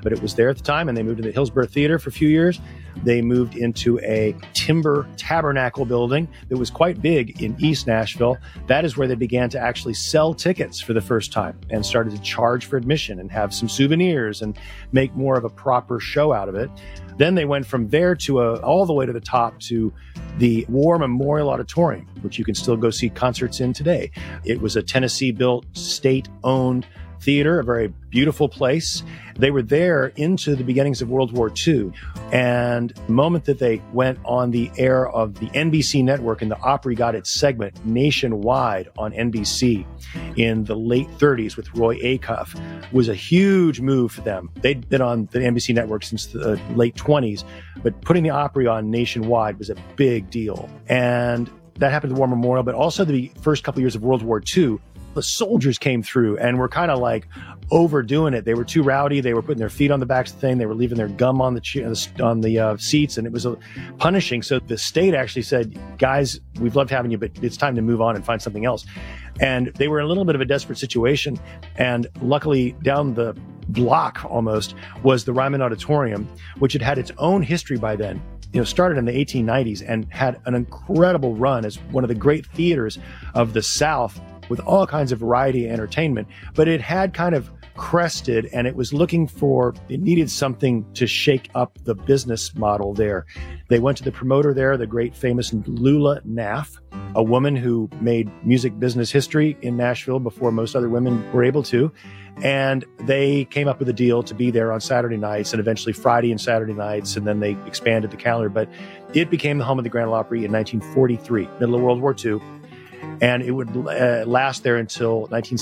but it was there at the time, and they moved to the Hillsborough Theater for a few years. They moved into a timber tabernacle building that was quite big in East Nashville. That is where they began to actually sell tickets for the first time and started to charge for admission and have some souvenirs and make more of a proper show out of it. Then they went from there to all the way to the top to the War Memorial Auditorium, which you can still go see concerts in today. It was a Tennessee-built, state-owned theater, a very beautiful place. They were there into the beginnings of World War II. And the moment that they went on the air of the NBC network and the Opry got its segment nationwide on NBC in the late 30s with Roy Acuff was a huge move for them. They'd been on the NBC network since the late 20s, but putting the Opry on nationwide was a big deal. And that happened at the War Memorial, but also the first couple of years of World War II. The soldiers came through and were kind of like overdoing it. They were too rowdy. They were putting their feet on the backs of the thing. They were leaving their gum on the seats, and it was punishing. So the state actually said, guys, we've loved having you, but it's time to move on and find something else. And they were in a little bit of a desperate situation. And luckily, down the block almost was the Ryman Auditorium, which had had its own history by then. Started in the 1890s and had an incredible run as one of the great theaters of the South with all kinds of variety and entertainment. But it had kind of crested, and it needed something to shake up the business model there. They went to the promoter there, the great famous Lula Naff, a woman who made music business history in Nashville before most other women were able to. And they came up with a deal to be there on Saturday nights and eventually Friday and Saturday nights. And then they expanded the calendar. But it became the home of the Grand Ole Opry in 1943, middle of World War II. And it would last there until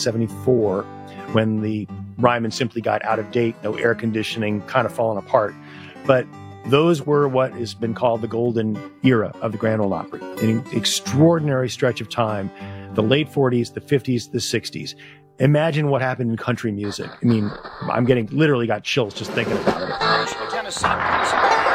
1974, when the Ryman simply got out of date, no air conditioning, kind of falling apart. But those were what has been called the golden era of the Grand Ole Opry. An extraordinary stretch of time, the late 40s, the 50s, the 60s. Imagine what happened in country music. I mean, literally got chills just thinking about it.